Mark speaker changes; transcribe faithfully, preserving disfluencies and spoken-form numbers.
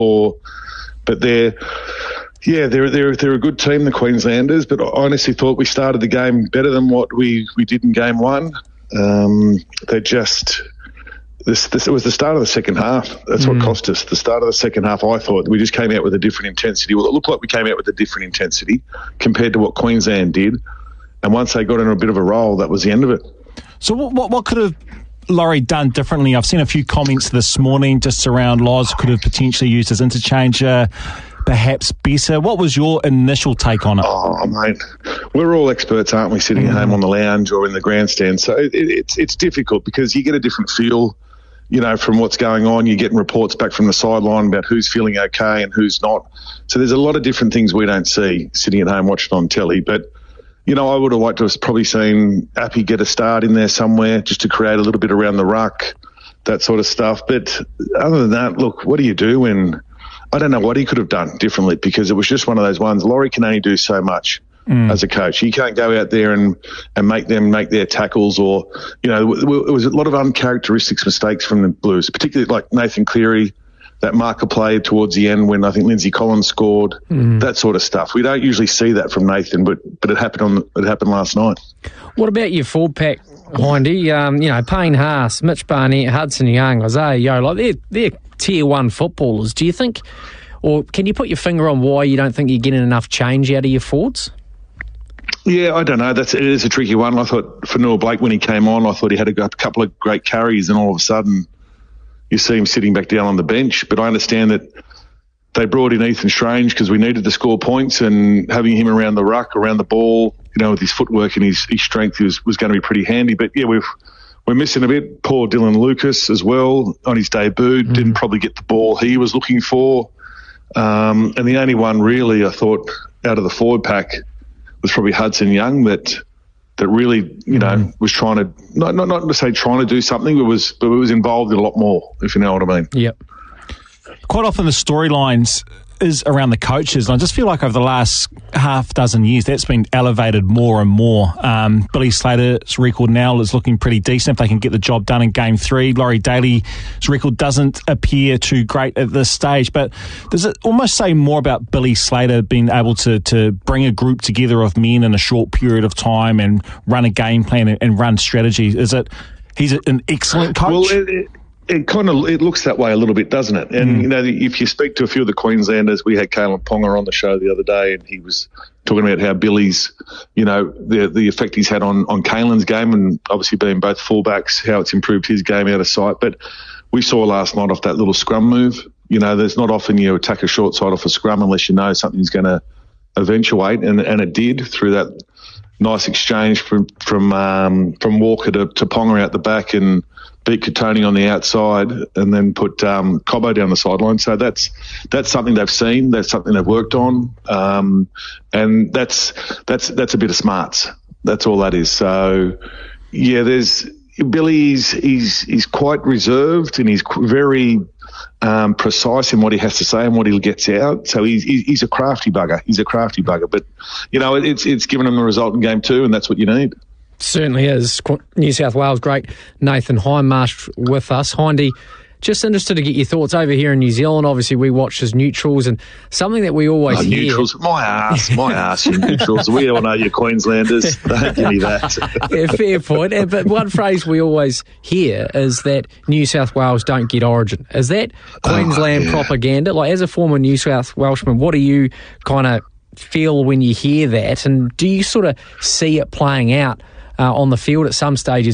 Speaker 1: or but they're yeah they're they're they're a good team, the Queenslanders. But I honestly thought we started the game better than what we, we did in game one. Um, they just this this it was the start of the second half. That's mm. what cost us. The start of the second half, I thought we just came out with a different intensity. Well, it looked like we came out with a different intensity compared to what Queensland did. And once they got in a bit of a roll, that was the end of it.
Speaker 2: So what what, what could have Laurie done differently? I've seen a few comments this morning just around Loz could have potentially used as interchanger, perhaps better. What was your initial take on it?
Speaker 1: Oh, mate, we're all experts, aren't we, sitting at home on the lounge or in the grandstand? So it, it, it's it's difficult because you get a different feel, you know, from what's going on. You're getting reports back from the sideline about who's feeling okay and who's not. So there's a lot of different things we don't see sitting at home watching on telly. But, you know, I would have liked to have probably seen Appy get a start in there somewhere just to create a little bit around the ruck, that sort of stuff. But other than that, look, what do you do when... I don't know what he could have done differently because it was just one of those ones. Laurie can only do so much mm. as a coach. He can't go out there and, and make them make their tackles or, you know, it was a lot of uncharacteristic mistakes from the Blues, particularly like Nathan Cleary, that marker play towards the end when I think Lindsay Collins scored, mm. that sort of stuff. We don't usually see that from Nathan, but but it happened on it happened last night.
Speaker 3: What about your forward pack, Hindy? Um, you know, Payne Haas, Mitch Barnett, Hudson Young, Isaiah Yeo, like they're, they're tier one footballers. Do you think, or can you put your finger on why you don't think you're getting enough change out of your forwards?
Speaker 1: Yeah, I don't know. That's it is a tricky one. I thought for Noah Blake when he came on, I thought he had a couple of great carries, and all of a sudden you see him sitting back down on the bench. But I understand that they brought in Ethan Strange because we needed to score points, and having him around the ruck, around the ball, you know, with his footwork and his, his strength was, was going to be pretty handy. But yeah, we've we're missing a bit. Poor Dylan Lucas as well on his debut mm. didn't probably get the ball he was looking for. Um, and the only one really I thought out of the forward pack was probably Hudson Young that that really, you know, mm. was trying to not not not to say trying to do something, but was but was involved in a lot more, if you know what I mean.
Speaker 3: Yep.
Speaker 2: Quite often the storylines is around the coaches, and I just feel like over the last half dozen years that's been elevated more and more. Um, Billy Slater's record now is looking pretty decent if they can get the job done in game three. Laurie Daly's record doesn't appear too great at this stage, but does it almost say more about Billy Slater being able to, to bring a group together of men in a short period of time and run a game plan and, and run strategy? Is it he's an excellent coach?
Speaker 1: Well, it, it, It kind of it looks that way a little bit, doesn't it? And mm. you know, if you speak to a few of the Queenslanders, we had Kalen Ponga on the show the other day, and he was talking about how Billy's, you know, the the effect he's had on on Kalen's game, and obviously being both fullbacks, how it's improved his game out of sight. But we saw last night off that little scrum move. You know, there's not often you attack a short side off a scrum unless you know something's going to eventuate, and and it did through that nice exchange from from um, from Walker to, to Ponga out the back and beat Katoni on the outside, and then put um, Cobbo down the sideline. So that's that's something they've seen. That's something they've worked on, um, and that's that's that's a bit of smarts. That's all that is. So yeah, there's Billy's he's he's quite reserved and he's very um, precise in what he has to say and what he gets out. So he's he's a crafty bugger. He's a crafty bugger. But you know, it's it's given him a result in game two, and that's what you need.
Speaker 3: Certainly is. New South Wales great Nathan Hindmarsh with us. Hindy, just interested to get your thoughts over here in New Zealand. Obviously, we watch as neutrals, and something that we always
Speaker 1: oh,
Speaker 3: hear...
Speaker 1: Neutrals? My ass, my ass, you neutrals. We all know you're Queenslanders. Don't give me that.
Speaker 3: Yeah, fair point. But one phrase we always hear is that New South Wales don't get origin. Is that Queensland oh, yeah. propaganda? Like, as a former New South Welshman, what do you kind of feel when you hear that? And do you sort of see it playing out Uh, on the field at some stages